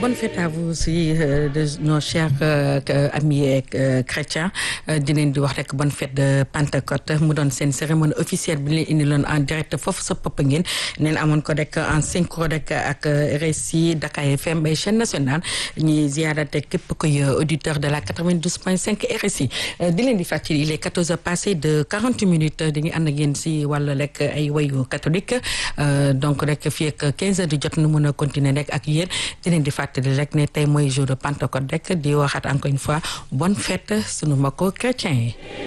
bonne fête à vous aussi de nos chers amis chrétiens di leen di wax rek bonne fête de Pentecôte mu doon seen cérémonie officielle bi leen indi loon en direct foofu sa Popenguine neen amoon ko rek en synchro rek ak RSI Dakar FM bay chaîne nationale ñuy ziarate képp koy auditeur de la 92.5 RSI di leen di fàttali il est 14 heures passées de 40 minutes dañuy ànd ak yéen si wàllu rek ay wayu catholique donc rek fii ak 15 heures di jot nu mën a continuer rek ak yéen di leen di fàttali rek ne tey mooy jour de Pentecôte rek di waxaat encore une fois bonne fête sunu mbokku chrétien yi